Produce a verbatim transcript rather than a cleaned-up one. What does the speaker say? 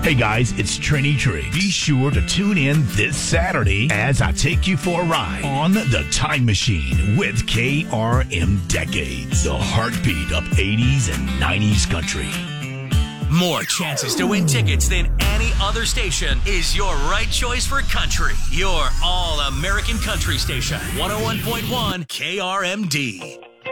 Hey guys, it's Trini Triggs. Be sure to tune in this Saturday as I take you for a ride on the Time Machine with K R M Decades, the heartbeat of eighties and nineties country. More chances to win tickets than any other station is your right choice for country. Your all-American country station, one oh one point one K R M D.